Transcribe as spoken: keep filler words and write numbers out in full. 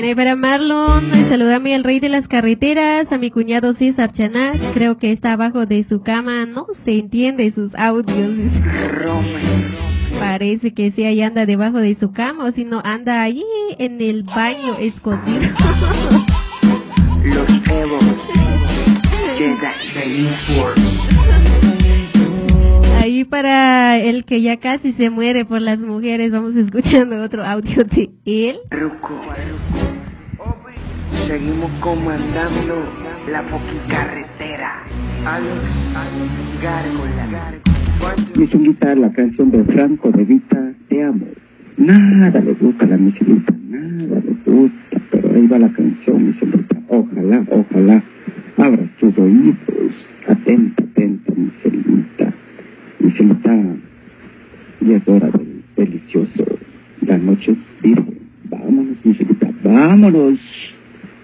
Y para Marlon, saludame al rey de las carreteras, a mi cuñado César Chanach, creo que está abajo de su cama, no se entiende sus audios. Parece que sí, ahí anda debajo de su cama, o si no, anda ahí en el baño escondido. Los Evo llega Feliz Force. Ahí para el que ya casi se muere por las mujeres, vamos escuchando otro audio de él. Ruco. Seguimos comandando la carretera. Mi chunguita, la canción de Franco De Vita, Te amo. Nada le gusta a la mi chunguita, nada le gusta, pero ahí va la canción, mi chunguita. Ojalá, ojalá, abras tus oídos, atenta, atenta, mi chunguita. Mi chunguita, ya es hora del delicioso. La noche es virgen. Vámonos, mi chunguita, vámonos.